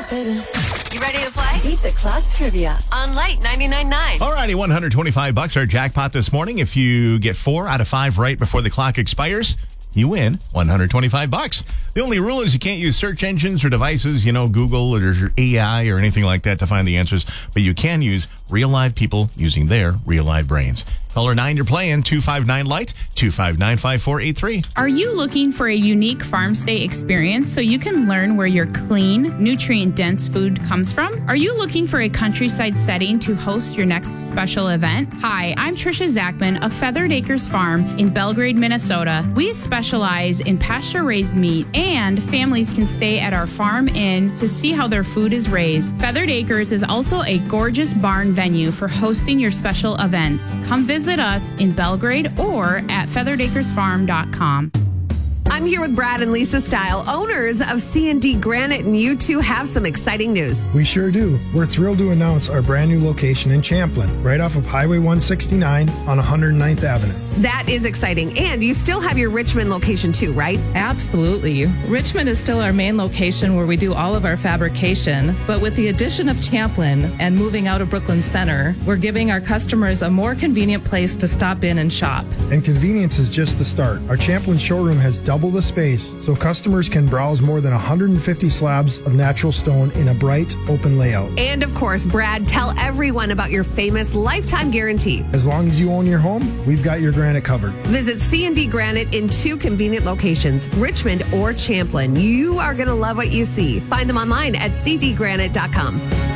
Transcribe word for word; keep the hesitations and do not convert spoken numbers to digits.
didn't. You ready to play? Beat the Clock Trivia On Light ninety-nine point nine. All righty, one hundred twenty-five bucks our jackpot this morning. If you get four out of five right before the clock expires, you win one hundred twenty-five bucks. The only rule is you can't use search engines or devices, you know, Google or A I or anything like that to find the answers, but you can use real live people using their real live brains. Caller nine, you're playing two five nine light, two five nine, five four eight three. Are you looking for a unique farm stay experience so you can learn where your clean, nutrient-dense food comes from? Are you looking for a countryside setting to host your next special event? Hi, I'm Trisha Zachman of Feathered Acres Farm in Belgrade, Minnesota. We specialize in pasture-raised meat, and families can stay at our farm inn to see how their food is raised. Feathered Acres is also a gorgeous barn venue for hosting your special events. Come visit Visit us in Belgrade or at feathered acres farm dot com. I'm here with Brad and Lisa Style, owners of C and D Granite, and you two have some exciting news. We sure do. We're thrilled to announce our brand new location in Champlin, right off of Highway one sixty-nine on one hundred ninth Avenue. That is exciting. And you still have your Richmond location too, right? Absolutely. Richmond is still our main location where we do all of our fabrication, but with the addition of Champlin and moving out of Brooklyn Center, we're giving our customers a more convenient place to stop in and shop. And convenience is just the start. Our Champlin showroom has double the space, so customers can browse more than one hundred fifty slabs of natural stone in a bright, open layout. And of course, Brad, tell everyone about your famous lifetime guarantee. As long as you own your home, we've got your granite covered. Visit C and D Granite in two convenient locations, Richmond or Champlin. You are going to love what you see. Find them online at c d granite dot com.